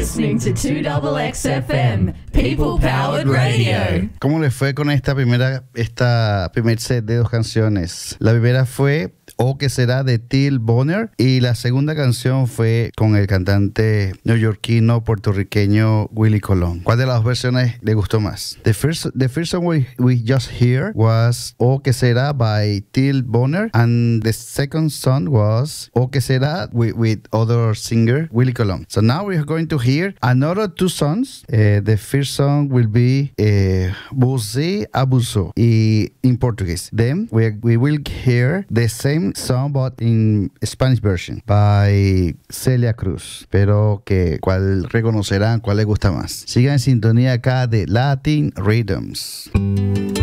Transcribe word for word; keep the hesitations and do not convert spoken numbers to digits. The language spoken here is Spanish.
listening to two X X F M, People Powered Radio. ¿Cómo les fue con esta primera, esta primer set de dos canciones? La primera fue O que será de Till Bonner y la segunda canción fue con el cantante neoyorquino puertorriqueño Willie Colón. ¿Cuál de las dos versiones le gustó más? The first, the first song we, we just heard was O que será by Till Bonner, and the second song was O que será with, with other singer Willie Colón. So now we are going to hear another two songs. Uh, the first song will be uh, Você Abusou y in Portuguese. Then we, we will hear the same song but in Spanish version by Celia Cruz, pero que cuál reconocerán, cuál les gusta más. Sigan en sintonía acá de Latin Rhythms.